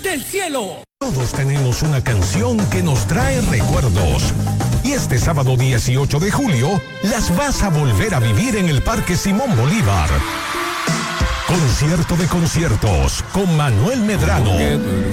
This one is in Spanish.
del cielo. Todos tenemos una canción que nos trae recuerdos. Y este sábado 18 de julio, las vas a volver a vivir en el Parque Simón Bolívar. Concierto de conciertos con Manuel Medrano.